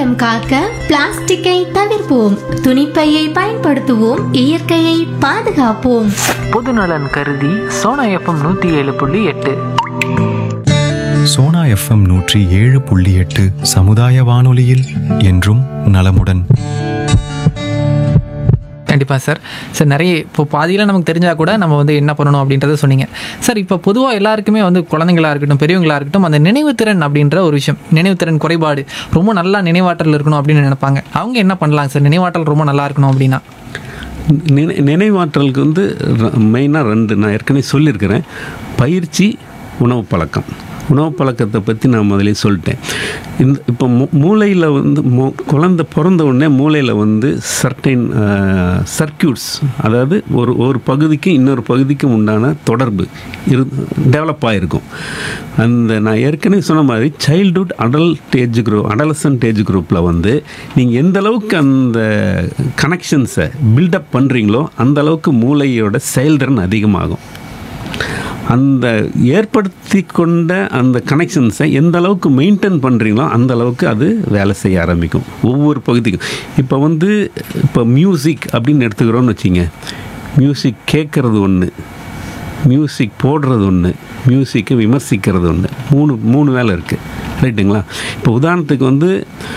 சுற்றுச்சூழல் காக்க பிளாஸ்டிக்கை தவிர்ப்போம், துணிப்பையை பயன்படுத்துவோம், இயற்கையை பாதுகாப்போம். பொதுநலன் கருதி சோனா எஃப்எம் 107.8. சோனா எஃப்எம் 107.8 சமுதாய வானொலியில் என்றும் நலமுடன். கண்டிப்பாக சார். சார் நிறைய இப்போ பாதியில் நமக்கு தெரிஞ்சால் கூட நம்ம வந்து என்ன பண்ணணும் அப்படின்றத சொன்னீங்க சார். இப்போ பொதுவாக எல்லாருக்குமே வந்து குழந்தைங்களாக இருக்கட்டும், பெரியவங்களாக இருக்கட்டும், அந்த நினைவுத்திறன் அப்படின்ற ஒரு விஷயம், நினைவுத்திறன் குறைபாடு, ரொம்ப நல்லா நினைவாற்றல் இருக்கணும் அப்படின்னு நினைப்பாங்க. அவங்க என்ன பண்ணலாம் சார் நினைவாற்றல் ரொம்ப நல்லா இருக்கணும் அப்படின்னா? நினைவாற்றலுக்கு வந்து மெயினாக 2 நான் ஏற்கனவே சொல்லியிருக்கிறேன். பயிற்சி, உணவு பழக்கம். உணவு பழக்கத்தை பற்றி நான் முதலே சொல்லிட்டேன். இப்போ மூளையில் வந்து குழந்தை பிறந்த உடனே மூளையில் வந்து சர்டைன் சர்க்கியூட்ஸ், அதாவது ஒரு பகுதிக்கு இன்னொரு பகுதிக்கும் உண்டான தொடர்பு டெவலப் ஆகிருக்கும். அந்த நான் ஏற்கனவே சொன்ன மாதிரி சைல்டுஹுட் அடலசன்ட் ஏஜ் குரூப்பில் வந்து நீங்கள் எந்த அளவுக்கு அந்த கனெக்ஷன்ஸை பில்டப் பண்ணுறீங்களோ அந்த அளவுக்கு மூளையோட செயல்திறன் அதிகமாகும். அந்த ஏற்படுத்தி கொண்ட அந்த கனெக்ஷன்ஸை எந்த அளவுக்கு மெயின்டைன் பண்ணுறீங்களோ அந்த அளவுக்கு அது வேலை செய்ய ஆரம்பிக்கும் ஒவ்வொரு பகுதிக்கும். இப்போ மியூசிக் அப்படின்னு எடுத்துக்கிறோன்னு வச்சிங்க, மியூசிக் கேட்குறது ஒன்று, மியூசிக் போடுறது ஒன்று, மியூசிக்கை விமர்சிக்கிறது ஒன்று, மூணு வேலை இருக்குது, ரைட்டுங்களா? இப்போ உதாரணத்துக்கு வந்து